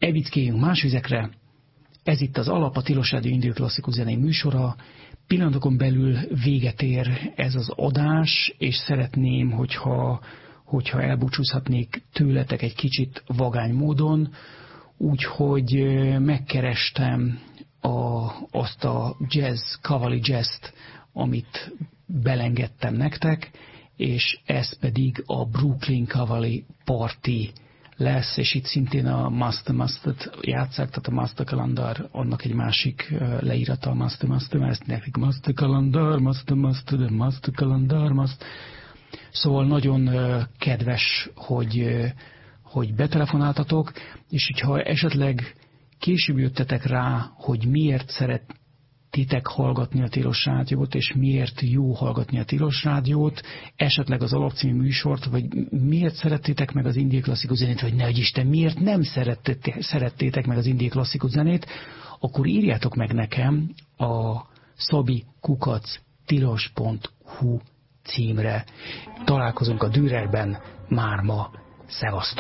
evickéljünk más vizekre. Ez itt az Alap, a Tilos Rádió indie klasszikus zenei műsora. Pillanatokon belül véget ér ez az adás, és szeretném, hogyha elbúcsúzhatnék tőletek egy kicsit vagány módon, úgyhogy megkerestem azt a Cavalli Jazz-t, amit belengedtem nektek, és ez pedig a Brooklyn Cavalli Party lesz, és itt szintén a Master játsszák, tehát a Master Calendar, annak egy másik leírata a Master, ezt nekik Master Calendar, Master Calendar. Szóval nagyon kedves, hogy betelefonáltatok, és hogyha esetleg később jöttetek rá, hogy miért szeretitek hallgatni a Tilos Rádiót, és miért jó hallgatni a Tilos Rádiót, esetleg az Alapcímű műsort, vagy miért szerettétek meg az indie klasszikus zenét, vagy nehogy Isten, miért nem szerettétek meg az indie klasszikus zenét, akkor írjátok meg nekem a szabi@tilos.hu címre. Találkozunk a Dürerben már ma. Szevasztok!